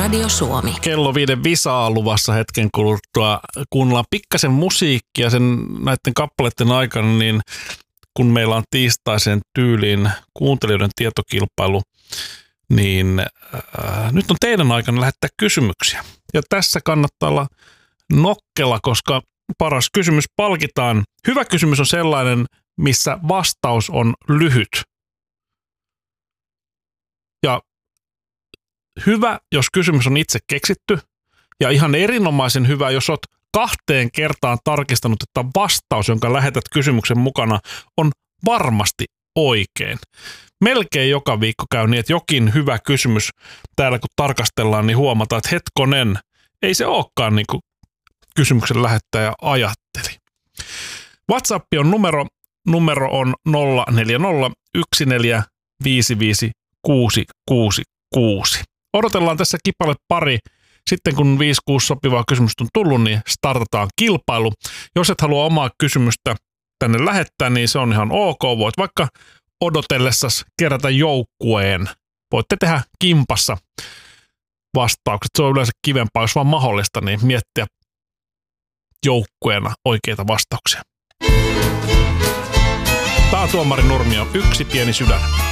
Radio Suomi. Kello 5 visaa luvassa hetken kuluttua. Kuunnellaan pikkasen musiikkia sen näiden kappaleiden aikana, niin kun meillä on tiistaisen tyyliin kuuntelijoiden tietokilpailu, niin nyt on teidän aikana lähettää kysymyksiä. Ja tässä kannattaa olla nokkela, koska paras kysymys palkitaan. Hyvä kysymys on sellainen, missä vastaus on lyhyt. Ja hyvä, jos kysymys on itse keksitty. Ja ihan erinomaisen hyvä, jos olet 2 kertaan tarkistanut, että vastaus, jonka lähetät kysymyksen mukana, on varmasti oikein. Melkein joka viikko käy niin, että jokin hyvä kysymys täällä kun tarkastellaan, niin huomataan, että hetkonen, ei se olekaan niin kuin kysymyksen lähettäjä ajatteli. WhatsApp on numero on 0401455666. Odotellaan tässä kipalle pari. Sitten kun 5-6 sopivaa kysymystä on tullut, niin startataan kilpailu. Jos et halua omaa kysymystä tänne lähettää, niin se on ihan ok. Voit vaikka odotellessasi kerätä joukkueen. Voitte tehdä kimpassa vastaukset. Se on yleensä kivempaa, jos vaan mahdollista, niin miettiä joukkueena oikeita vastauksia. Tämä on Tuomari Nurmio, Yksi pieni sydän.